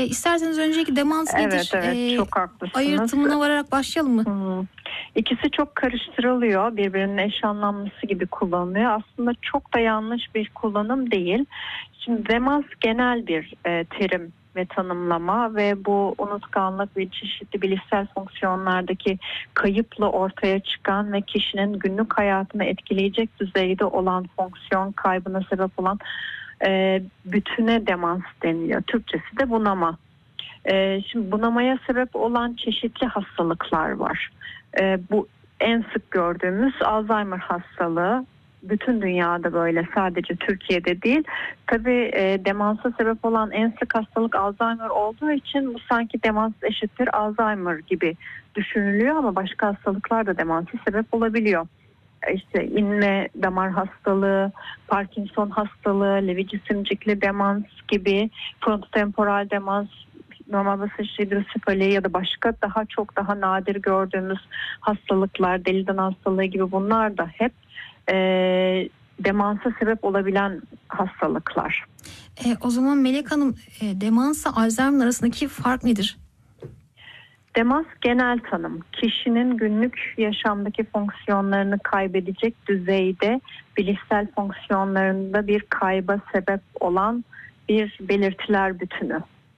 İsterseniz önceki demans nedir? Evet, çok haklısınız. Ayırtımına vararak başlayalım mı? İkisi çok karıştırılıyor. Birbirinin eş anlamlısı gibi kullanılıyor. Aslında çok da yanlış bir kullanım değil. Şimdi demans genel bir terim ve tanımlama ve bu unutkanlık ve çeşitli bilişsel fonksiyonlardaki kayıpla ortaya çıkan ve kişinin günlük hayatını etkileyecek düzeyde olan fonksiyon kaybına sebep olan bütüne demans deniliyor. Türkçesi de bunama. Şimdi bunamaya sebep olan çeşitli hastalıklar var. Bu en sık gördüğümüz Alzheimer hastalığı. Bütün dünyada böyle, sadece Türkiye'de değil. Tabii demansa sebep olan en sık hastalık Alzheimer olduğu için bu sanki demans eşittir Alzheimer gibi düşünülüyor ama başka hastalıklar da demansa sebep olabiliyor. İşte inme damar hastalığı, Parkinson hastalığı, Lewy cisimcikli demans gibi, frontotemporal demans, normal basınç hidrosefali ya da başka daha nadir gördüğümüz hastalıklar, deli hastalığı gibi, bunlar da hep demansa sebep olabilen hastalıklar. O zaman Melek Hanım, demansla Alzheimer arasındaki fark nedir? Demans genel tanım. Kişinin günlük yaşamdaki fonksiyonlarını kaybedecek düzeyde bilişsel fonksiyonlarında bir kayba sebep olan bir belirtiler bütünü.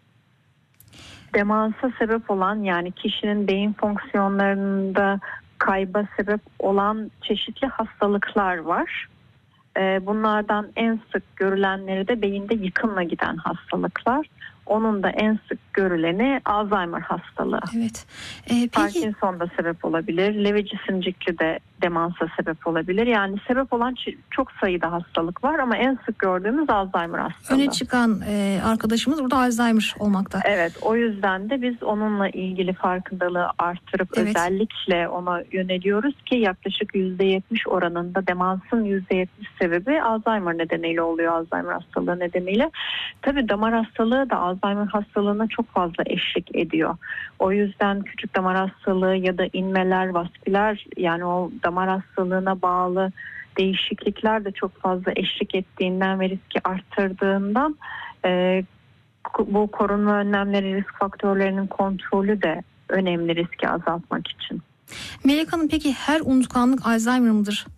Demansa sebep olan, yani kişinin beyin fonksiyonlarında kayba sebep olan çeşitli hastalıklar var. Bunlardan en sık görülenleri de beyinde yıkımla giden hastalıklar. Onun da en sık görüleni Alzheimer hastalığı. Evet. Peki... Parkinson da sebep olabilir. Lewy cisimcikli de demansa sebep olabilir. Yani sebep olan çok sayıda hastalık var ama en sık gördüğümüz Alzheimer hastalığı. Öne çıkan arkadaşımız burada Alzheimer olmakta. Evet, o yüzden de biz onunla ilgili farkındalığı arttırıp özellikle ona yöneliyoruz ki yaklaşık %70 oranında demansın %70 sebebi Alzheimer nedeniyle oluyor, Alzheimer hastalığı nedeniyle. Tabii damar hastalığı da Alzheimer hastalığına çok fazla eşlik ediyor. O yüzden küçük damar hastalığı ya da inmeler, vasküler, yani o damar hastalığına bağlı değişiklikler de çok fazla eşlik ettiğinden ve riski arttırdığından bu korunma önlemleri, risk faktörlerinin kontrolü de önemli riski azaltmak için. Melek Hanım, peki her unutkanlık Alzheimer mıdır?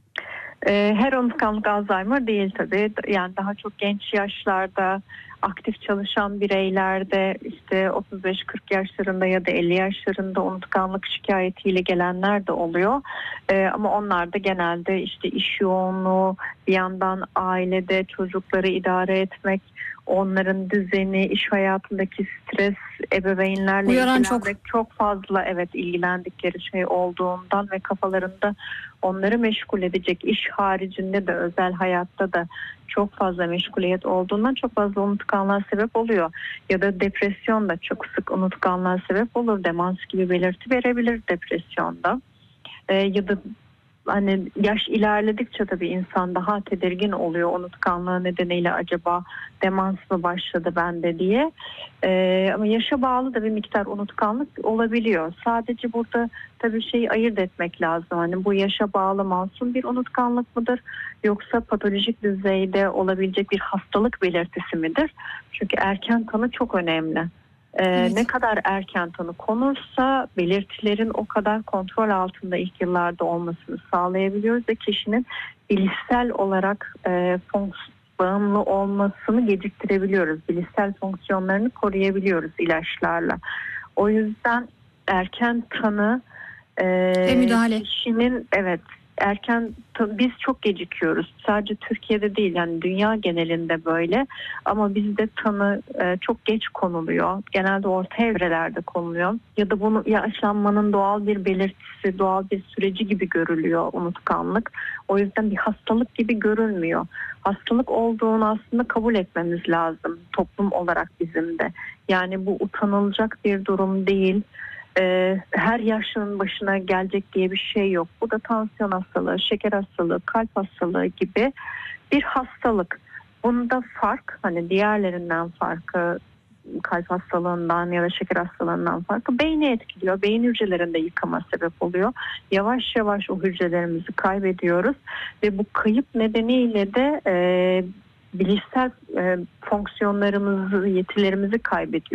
Her unutkanlık Alzheimer değil tabii. Yani daha çok genç yaşlarda, aktif çalışan bireylerde, işte 35-40 yaşlarında ya da 50 yaşlarında unutkanlık şikayetiyle gelenler de oluyor. Ama onlar da genelde işte iş yoğunluğu, bir yandan ailede çocukları idare etmek, onların düzeni, iş hayatındaki stres, ebeveynlerle ilgilenmek çok fazla ilgilendikleri şey olduğundan ve kafalarında onları meşgul edecek iş haricinde de özel hayatta da çok fazla meşguliyet olduğundan çok fazla unutkanlığa sebep oluyor. Ya da depresyon da çok sık unutkanlığa sebep olur. Demans gibi belirti verebilir depresyonda. Ya da hani yaş ilerledikçe tabii insan daha tedirgin oluyor, unutkanlığı nedeniyle acaba demans mı başladı bende diye. Ama yaşa bağlı da bir miktar unutkanlık olabiliyor. Sadece burada tabii şeyi ayırt etmek lazım. Hani bu yaşa bağlı masum bir unutkanlık mıdır, yoksa patolojik düzeyde olabilecek bir hastalık belirtisi midir? Çünkü erken tanı çok önemli. Ne kadar erken tanı konursa belirtilerin o kadar kontrol altında ilk yıllarda olmasını sağlayabiliyoruz ve kişinin bilişsel olarak bağımlı olmasını geciktirebiliyoruz. Bilişsel fonksiyonlarını koruyabiliyoruz ilaçlarla. O yüzden erken tanı ve müdahale. Kişinin biz çok gecikiyoruz. Sadece Türkiye'de değil, yani dünya genelinde böyle. Ama bizde tanı çok geç konuluyor. Genelde orta evrelerde konuluyor. Ya da bunu yaşlanmanın doğal bir belirtisi, doğal bir süreci gibi görülüyor unutkanlık. O yüzden bir hastalık gibi görülmüyor. Hastalık olduğunu aslında kabul etmemiz lazım toplum olarak bizim de. Yani bu utanılacak bir durum değil. Her yaşlının başına gelecek diye bir şey yok. Bu da tansiyon hastalığı, şeker hastalığı, kalp hastalığı gibi bir hastalık. Bunda fark, hani diğerlerinden farkı, kalp hastalığından ya da şeker hastalığından farkı, beyni etkiliyor. Beyin hücrelerinde yıkıma sebep oluyor. Yavaş yavaş o hücrelerimizi kaybediyoruz ve bu kayıp nedeniyle de bilişsel fonksiyonlarımızı, yetilerimizi kaybediyoruz.